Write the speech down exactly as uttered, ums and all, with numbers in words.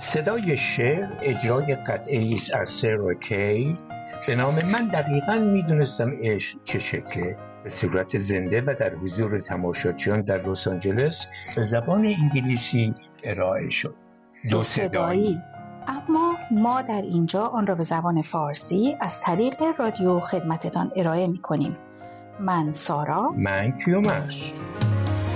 صدای شعر اجرای قطعه‌ای است از سر کی به نام من دقیقاً میدونستم عشق چه شکله، به صورت زنده و در حضور تماشاچیان در لس آنجلس به زبان انگلیسی ارائه شد. دو صدایی. اما ما در اینجا آن را به زبان فارسی از طریق رادیو خدمتتان ارائه می کنیم. من سارا، من کیومرث.